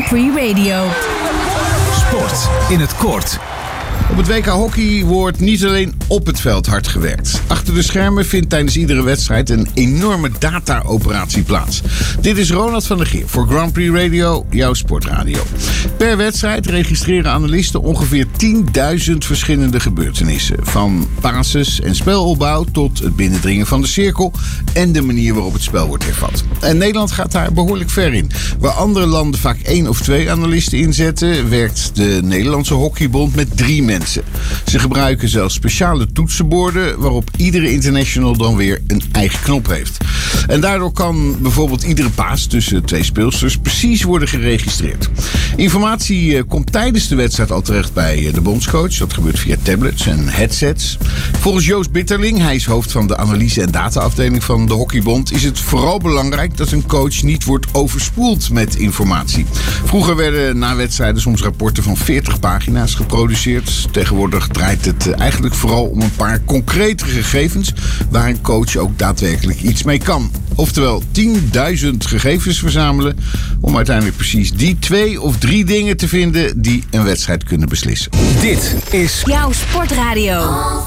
Grand Prix Radio. Sport in het kort. Op het WK Hockey wordt niet alleen op het veld hard gewerkt. Achter de schermen vindt tijdens iedere wedstrijd een enorme data-operatie plaats. Dit is Ronald van der Geer voor Grand Prix Radio, jouw sportradio. Per wedstrijd registreren analisten ongeveer 10.000 verschillende gebeurtenissen. Van passes en spelopbouw tot het binnendringen van de cirkel en de manier waarop het spel wordt hervat. En Nederland gaat daar behoorlijk ver in. Waar andere landen vaak 1 of 2 analisten inzetten, werkt de Nederlandse Hockeybond met 3 mensen. Ze gebruiken zelfs speciale toetsenborden waarop iedere international dan weer een eigen knop heeft. En daardoor kan bijvoorbeeld iedere paas tussen 2 speelsters precies worden geregistreerd. Informatie komt tijdens de wedstrijd al terecht bij de bondscoach. Dat gebeurt via tablets en headsets. Volgens Joost Bitterling, hij is hoofd van de analyse- en data-afdeling van de Hockeybond, is het vooral belangrijk dat een coach niet wordt overspoeld met informatie. Vroeger werden na wedstrijden soms rapporten van 40 pagina's geproduceerd. Tegenwoordig draait het eigenlijk vooral om een paar concrete gegevens waar een coach ook daadwerkelijk iets mee kan. Oftewel 10.000 gegevens verzamelen om uiteindelijk precies die 2 of 3 dingen te vinden die een wedstrijd kunnen beslissen. Dit is Jouw sportradio.